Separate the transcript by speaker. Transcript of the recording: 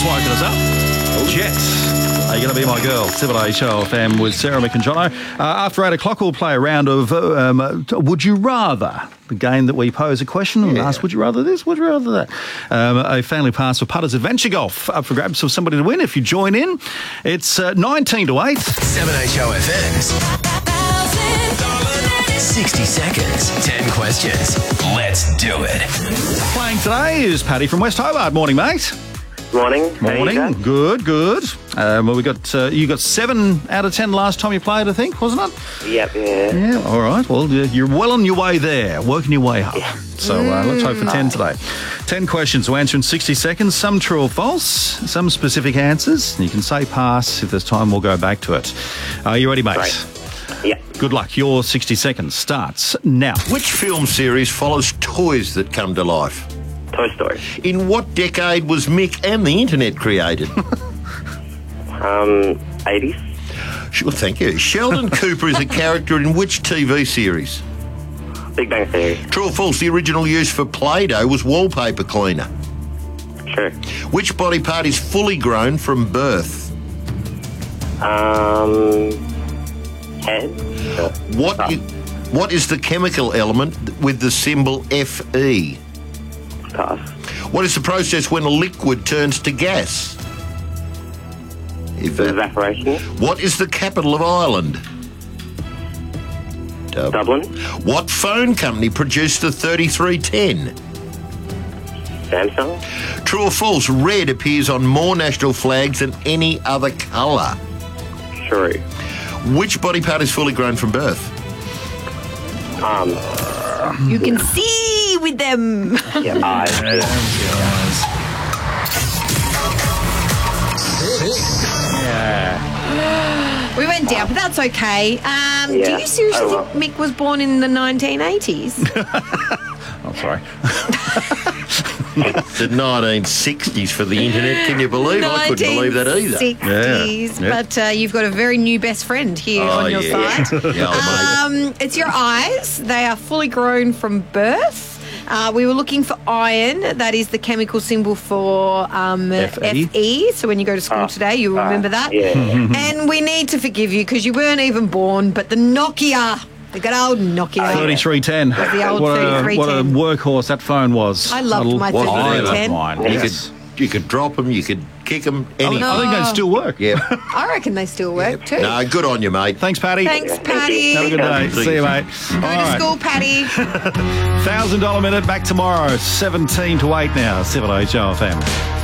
Speaker 1: woken us up. Jets. Are you going to be my girl? 7 Show FM with Sarah McIntyre. After 8 o'clock, we'll play a round of Would You Rather? The game that we pose a question and ask, would you rather this, would you rather that? A family pass for Putters Adventure Golf up for grabs for somebody to win if you join in. It's 19 to 8.
Speaker 2: 7HO FM's 60 seconds, 10 questions. Let's do it.
Speaker 1: Playing today is Paddy from West Hobart. Morning, mate.
Speaker 3: Morning.
Speaker 1: Morning. Good. Well, we got you got 7 out of 10 last time you played, I think, wasn't it?
Speaker 3: Yep. Yeah.
Speaker 1: Yeah. All right. Well, you're well on your way there, working your way up. Yeah. So let's hope for 10 today. 10 questions to answer in 60 seconds. Some true or false. Some specific answers. You can say pass. If there's time, we'll go back to it. Are you ready, mate?
Speaker 3: Right. Yeah.
Speaker 1: Good luck. Your 60 seconds starts now.
Speaker 4: Which film series follows toys that come to life?
Speaker 3: Toy Story.
Speaker 4: In what decade was Mick and the internet created?
Speaker 3: 80s.
Speaker 4: Sure, thank you. Sheldon Cooper is a character in which TV series?
Speaker 3: Big Bang Theory.
Speaker 4: True or false, the original use for Play-Doh was wallpaper cleaner?
Speaker 3: True.
Speaker 4: Which body part is fully grown from birth?
Speaker 3: Head.
Speaker 4: What is the chemical element with the symbol Fe?
Speaker 3: Pass.
Speaker 4: What is the process when a liquid turns to gas?
Speaker 3: Evaporation.
Speaker 4: What is the capital of Ireland?
Speaker 3: Dublin.
Speaker 4: What phone company produced the 3310?
Speaker 3: Samsung.
Speaker 4: True or false, red appears on more national flags than any other colour?
Speaker 3: True.
Speaker 4: Which body part is fully grown from birth?
Speaker 5: You can see with them.
Speaker 3: Yeah. Eyes.
Speaker 5: We went down, but that's okay. Do you seriously think Mick was born in the 1980s?
Speaker 1: Oh, sorry.
Speaker 4: The 1960s for the internet, can you believe? I couldn't believe that either.
Speaker 5: 1960s,
Speaker 1: Yeah.
Speaker 5: but you've got a very new best friend here on your side. It's your eyes. They are fully grown from birth. We were looking for iron. That is the chemical symbol for Fe. So when you go to school today, you'll remember that.
Speaker 3: Yeah.
Speaker 5: And we need to forgive you because you weren't even born, but the Nokia, the good old Nokia.
Speaker 1: 3310.
Speaker 5: The old
Speaker 1: What
Speaker 5: 3310.
Speaker 1: a workhorse that phone was.
Speaker 5: I loved my
Speaker 1: I
Speaker 5: 3310.
Speaker 1: loved mine. Yes.
Speaker 4: You could drop them, you could kick them, anything.
Speaker 1: I think they still work.
Speaker 4: Yeah.
Speaker 5: I reckon they still work too.
Speaker 4: No, good on you, mate.
Speaker 1: Thanks, Paddy.
Speaker 5: Thanks, Paddy.
Speaker 1: Have a good day. See you, mate.
Speaker 5: Go to school, Paddy.
Speaker 1: $1,000 minute back tomorrow. 17 to 8 now. 7HO FM.